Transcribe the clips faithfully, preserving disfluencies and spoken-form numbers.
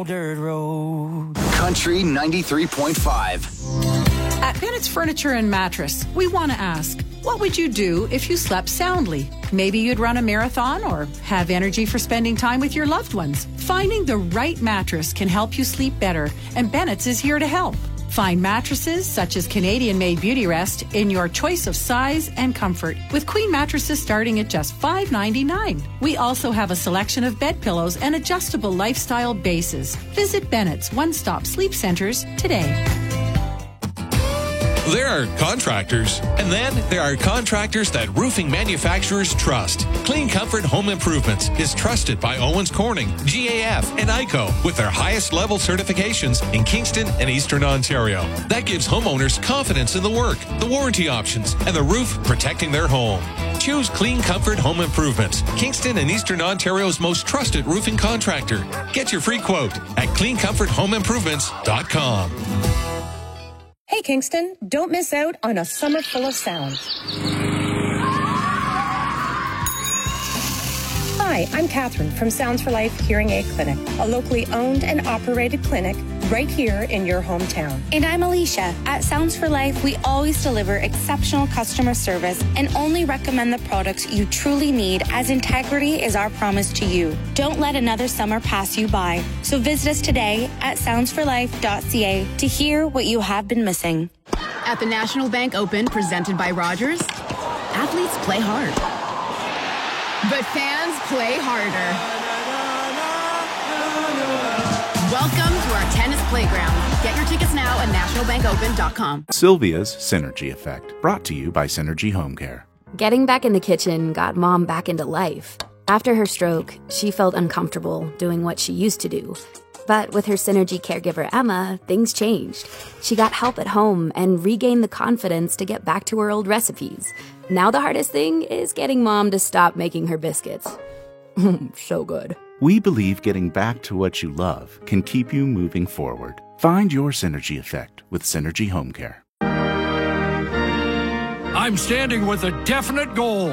Dirt road. Country ninety-three point five. At Bennett's Furniture and Mattress, we want to ask, what would you do if you slept soundly? Maybe you'd run a marathon or have energy for spending time with your loved ones. Finding the right mattress can help you sleep better, and Bennett's is here to help. Find mattresses such as Canadian-made Beauty Rest in your choice of size and comfort, with queen mattresses starting at just five dollars and ninety-nine cents. We also have a selection of bed pillows and adjustable lifestyle bases. Visit Bennett's One-Stop Sleep Centers today. There are contractors, and then there are contractors that roofing manufacturers trust. Clean Comfort Home Improvements is trusted by Owens Corning, G A F, and I C O with their highest level certifications in Kingston and Eastern Ontario. That gives homeowners confidence in the work, the warranty options, and the roof protecting their home. Choose Clean Comfort Home Improvements, Kingston and Eastern Ontario's most trusted roofing contractor. Get your free quote at clean comfort home improvements dot com. Hey, Kingston, don't miss out on a summer full of sound. Hi, I'm Catherine from Sounds for Life Hearing Aid Clinic, a locally owned and operated clinic right here in your hometown. And I'm Alicia. At Sounds for Life, we always deliver exceptional customer service and only recommend the products you truly need, as integrity is our promise to you. Don't let another summer pass you by. So visit us today at sounds for life dot c a to hear what you have been missing. At the National Bank Open, presented by Rogers, athletes play hard, but fans play harder. Welcome to our tennis playground. Get your tickets now at national bank open dot com. Sylvia's Synergy Effect, brought to you by Synergy Home Care. Getting back in the kitchen got Mom back into life. After her stroke, she felt uncomfortable doing what she used to do. But with her Synergy caregiver, Emma, things changed. She got help at home and regained the confidence to get back to her old recipes. Now the hardest thing is getting Mom to stop making her biscuits. So good. We believe getting back to what you love can keep you moving forward. Find your Synergy Effect with Synergy Home Care. I'm standing with a definite goal.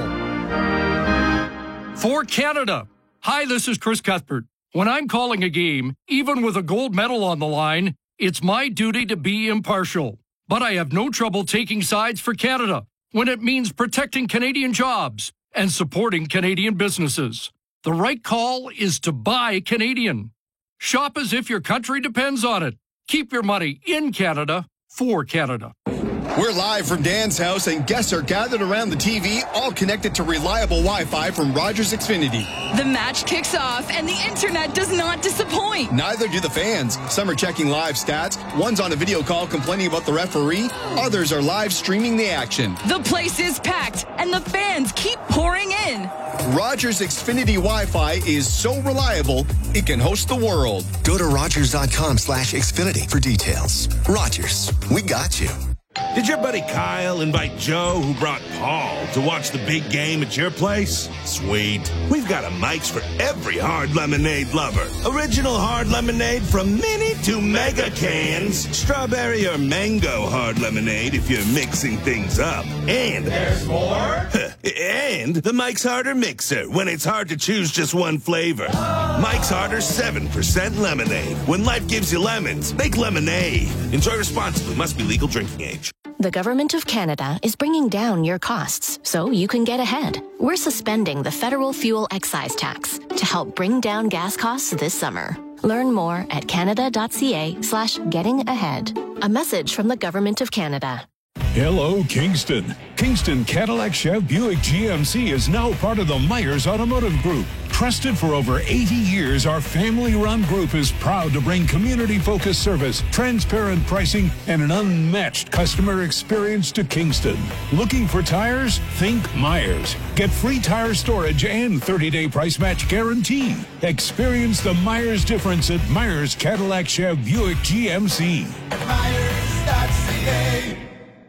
For Canada. Hi, this is Chris Cuthbert. When I'm calling a game, even with a gold medal on the line, it's my duty to be impartial. But I have no trouble taking sides for Canada when it means protecting Canadian jobs and supporting Canadian businesses. The right call is to buy Canadian. Shop as if your country depends on it. Keep your money in Canada for Canada. We're live from Dan's house, and guests are gathered around the T V, all connected to reliable Wi-Fi from Rogers Xfinity. The match kicks off, and the internet does not disappoint. Neither do the fans. Some are checking live stats. One's on a video call complaining about the referee. Others are live streaming the action. The place is packed, and the fans keep pouring in. Rogers Xfinity Wi-Fi is so reliable, it can host the world. Go to rogers dot com slash Xfinity for details. Rogers, we got you. Did your buddy Kyle invite Joe, who brought Paul, to watch the big game at your place? Sweet. We've got a Mike's for every hard lemonade lover. Original hard lemonade from mini to mega cans. Strawberry or mango hard lemonade if you're mixing things up. And there's more? And the Mike's Harder Mixer, when it's hard to choose just one flavor. Mike's Harder seven percent lemonade. When life gives you lemons, make lemonade. Enjoy responsibly. Must be legal drinking age. The Government of Canada is bringing down your costs so you can get ahead. We're suspending the federal fuel excise tax to help bring down gas costs this summer. Learn more at canada dot c a slash getting ahead. A message from the Government of Canada. Hello, Kingston. Kingston Cadillac Chev Buick G M C is now part of the Myers Automotive Group. Trusted for over eighty years, our family-run group is proud to bring community-focused service, transparent pricing, and an unmatched customer experience to Kingston. Looking for tires? Think Myers. Get free tire storage and thirty-day price match guarantee. Experience the Myers difference at Myers Cadillac Chev Buick G M C. Myers dot c a.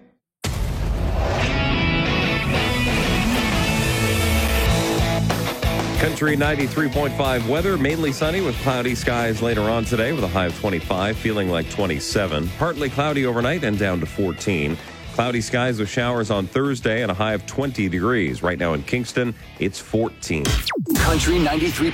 Country ninety-three point five weather, mainly sunny with cloudy skies later on today with a high of twenty-five, feeling like twenty-seven. Partly cloudy overnight and down to fourteen. Cloudy skies with showers on Thursday and a high of twenty degrees. Right now in Kingston, it's fourteen. Country ninety-three